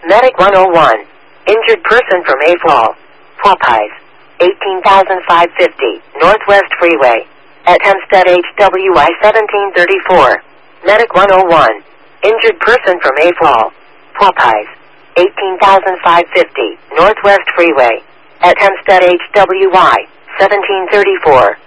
Medic 101. Injured person from Aflal. Popeyes. 18,550. Northwest Freeway. At Hempstead HWI 1734. Medic 101. Injured person from Aflal. Popeyes. 18,550. Northwest Freeway. At Hempstead HWI 1734.